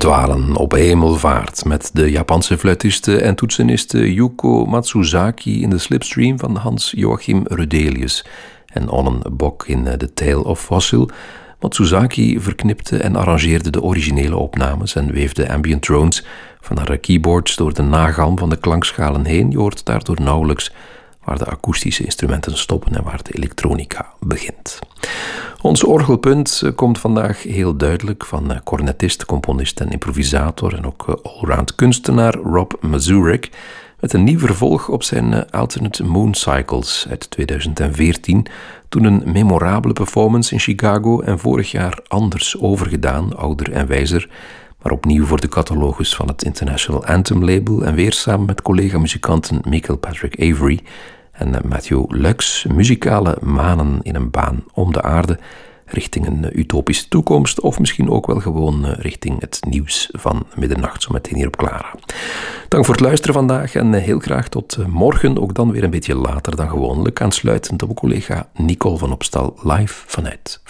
dwalen op hemelvaart met de Japanse fluitiste en toetseniste Yuko Matsuzaki in de Slipstream van Hans Joachim Rudelius en Onnen Bok in The Tale of Fossil. Matsuzaki verknipte en arrangeerde de originele opnames en weefde ambient drones van haar keyboards door de nagalm van de klankschalen heen. Je hoort daardoor nauwelijks waar de akoestische instrumenten stoppen en waar de elektronica begint. Ons orgelpunt komt vandaag heel duidelijk van cornetist, componist en improvisator en ook allround kunstenaar Rob Mazurek met een nieuw vervolg op zijn Alternate Moon Cycles uit 2014, toen een memorabele performance in Chicago en vorig jaar anders overgedaan, ouder en wijzer, maar opnieuw voor de catalogus van het International Anthem label en weer samen met collega-muzikanten Michael Patrick Avery en Matthew Lux, muzikale manen in een baan om de aarde, richting een utopische toekomst of misschien ook wel gewoon richting het nieuws van middernacht, zo meteen hier op Clara. Dank voor het luisteren vandaag en heel graag tot morgen, ook dan weer een beetje later dan gewoonlijk, aansluitend op collega Nicole van Opstal live vanuit